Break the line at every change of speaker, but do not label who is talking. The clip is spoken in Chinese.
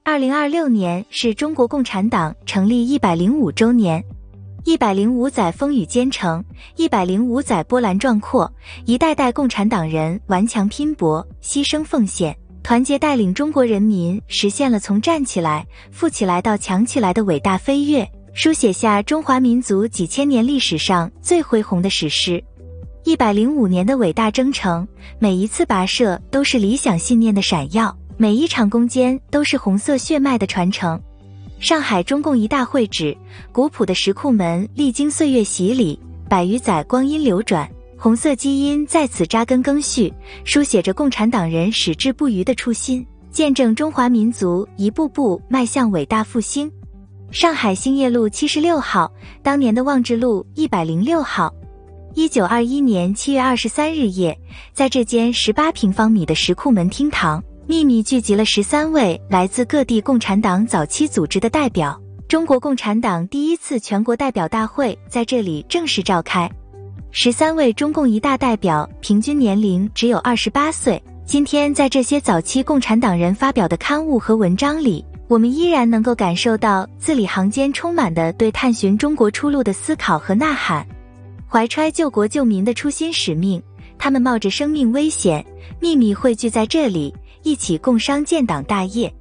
2026年是中国共产党成立105周年。105载风雨兼程，105载波澜壮阔，一代代共产党人顽强拼搏，牺牲奉献，团结带领中国人民实现了从站起来、富起来到强起来的伟大飞跃，书写下中华民族几千年历史上最恢宏的史诗。105年的伟大征程，每一次跋涉都是理想信念的闪耀，每一场攻坚都是红色血脉的传承。上海中共一大会址，古朴的石库门历经岁月洗礼，百余载光阴流转，红色基因在此扎根更续，书写着共产党人矢志不渝的初心，见证中华民族一步步迈向伟大复兴。上海兴业路76号，当年的望志路106号。1921年7月23日夜，在这间18平方米的石库门厅堂，秘密聚集了13位来自各地共产党早期组织的代表。中国共产党第一次全国代表大会在这里正式召开。13位中共一大代表平均年龄只有28岁。今天在这些早期共产党人发表的刊物和文章里，我们依然能够感受到字里行间充满的对探寻中国出路的思考和呐喊。怀揣救国救民的初心使命，他们冒着生命危险，秘密汇聚在这里，一起共商建党大业。